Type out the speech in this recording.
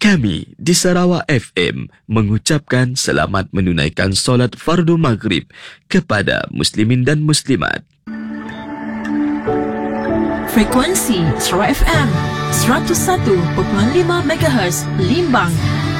Kami di Sarawak FM mengucapkan selamat menunaikan solat fardu maghrib kepada muslimin dan muslimat. Frekuensi Sarawak FM 101.5 MHz Limbang.